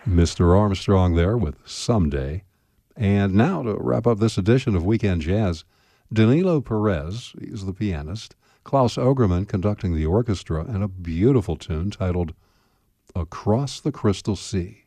Mr. Armstrong there with Someday. And now to wrap up this edition of Weekend Jazz, Danilo Perez, he's the pianist, Klaus Ogerman conducting the orchestra, and a beautiful tune titled Across the Crystal Sea.